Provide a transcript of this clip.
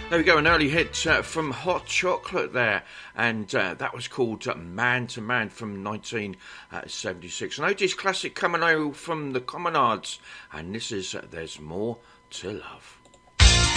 There we go, an early hit from Hot Chocolate there, and that was called Man to Man from 1976. An 80s classic coming out from the Commonards, and this is There's More to Love.